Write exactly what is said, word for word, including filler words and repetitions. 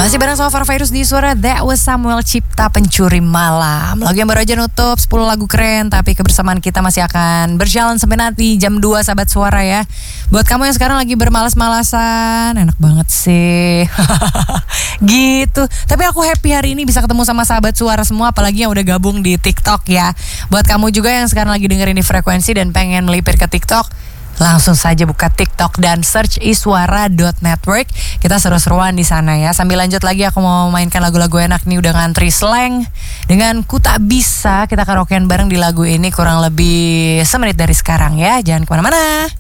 Masih bareng sama Farah Fairuz di Suara. That was Samuel Cipta, Pencuri Malam. Lagu yang baru aja nutup sepuluh lagu keren. Tapi kebersamaan kita masih akan berjalan sampai nanti jam dua sahabat Suara ya. Buat kamu yang sekarang lagi bermalas-malasan, enak banget sih. Gitu. Tapi aku happy hari ini bisa ketemu sama sahabat Suara semua, apalagi yang udah gabung di TikTok ya. Buat kamu juga yang sekarang lagi dengerin di Frekuensi dan pengen melipir ke TikTok, langsung saja buka TikTok dan search iswara dot network. Kita seru-seruan di sana ya. Sambil lanjut lagi aku mau mainkan lagu-lagu enak nih, udah ngantri Slang dengan Ku Tak Bisa. Kita karaokean bareng di lagu ini kurang lebih semenit dari sekarang ya. Jangan kemana-mana.